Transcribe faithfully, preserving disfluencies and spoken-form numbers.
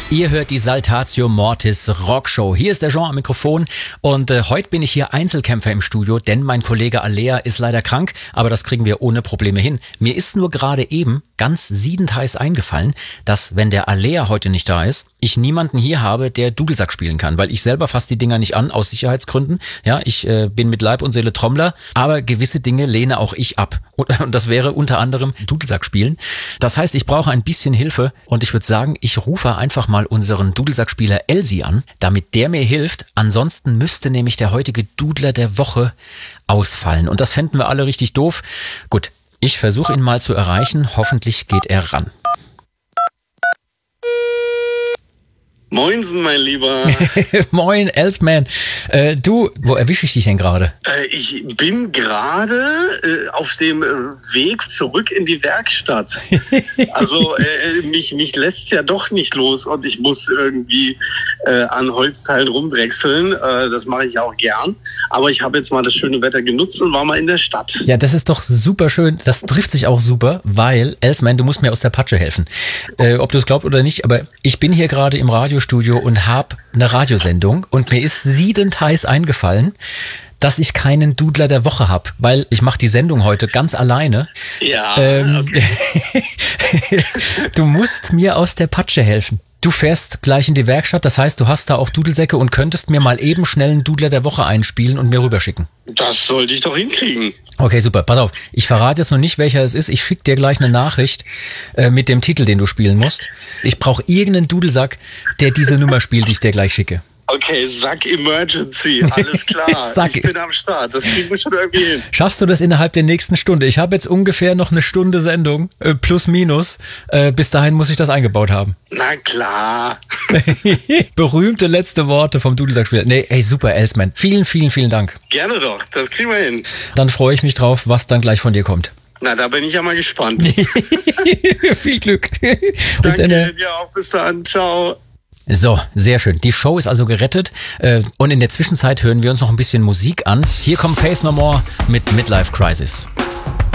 Ihr hört die Saltatio Mortis Rockshow. Hier ist der Jean am Mikrofon und äh, heute bin ich hier Einzelkämpfer im Studio, denn mein Kollege Alea ist leider krank, aber das kriegen wir ohne Probleme hin. Mir ist nur gerade eben ganz siedend heiß eingefallen, dass, wenn der Alea heute nicht da ist, ich niemanden hier habe, der Dudelsack spielen kann, weil ich selber fasse die Dinger nicht an, aus Sicherheitsgründen. Ja, ich äh, bin mit Leib und Seele Trommler, aber gewisse Dinge lehne auch ich ab. Und, und das wäre unter anderem Dudelsack spielen. Das heißt, ich brauche ein bisschen Hilfe und ich würde sagen, ich rufe einfach mal unseren Dudelsackspieler Elsie an, damit der mir hilft. Ansonsten müsste nämlich der heutige Dudler der Woche ausfallen. Und das fänden wir alle richtig doof. Gut, ich versuche ihn mal zu erreichen. Hoffentlich geht er ran. Moinsen, mein Lieber. Moin, Elsman. Äh, du, wo erwische ich dich denn gerade? Äh, ich bin gerade äh, auf dem äh, Weg zurück in die Werkstatt. Also äh, mich, mich lässt's ja doch nicht los und ich muss irgendwie äh, an Holzteilen rumdrechseln. Äh, das mache ich ja auch gern. Aber ich habe jetzt mal das schöne Wetter genutzt und war mal in der Stadt. Ja, das ist doch super schön. Das trifft sich auch super, weil, Elsman, du musst mir aus der Patsche helfen. Äh, ob du es glaubst oder nicht, aber ich bin hier gerade im Radio Studio und habe eine Radiosendung und mir ist siedend heiß eingefallen, dass ich keinen Dudler der Woche habe, weil ich mache die Sendung heute ganz alleine. Ja, ähm, okay. Du musst mir aus der Patsche helfen. Du fährst gleich in die Werkstatt, das heißt, du hast da auch Dudelsäcke und könntest mir mal eben schnell einen Dudler der Woche einspielen und mir rüberschicken. Das sollte ich doch hinkriegen. Okay, super. Pass auf, ich verrate jetzt noch nicht, welcher es ist. Ich schicke dir gleich eine Nachricht äh, mit dem Titel, den du spielen musst. Ich brauche irgendeinen Dudelsack, der diese Nummer spielt, die ich dir gleich schicke. Okay, Sack Emergency, alles klar. Sack. Ich bin am Start, das kriegen wir schon irgendwie hin. Schaffst du das innerhalb der nächsten Stunde? Ich habe jetzt ungefähr noch eine Stunde Sendung, äh, plus minus. Äh, bis dahin muss ich das eingebaut haben. Na klar. Berühmte letzte Worte vom Dudelsackspieler. Nee, ey, super, Elsman. Vielen, vielen, vielen Dank. Gerne doch, das kriegen wir hin. Dann freue ich mich drauf, was dann gleich von dir kommt. Na, da bin ich ja mal gespannt. Viel Glück. Danke dir auch, bis dann, ciao. So, sehr schön. Die Show ist also gerettet und in der Zwischenzeit hören wir uns noch ein bisschen Musik an. Hier kommt Faith No More mit Midlife Crisis.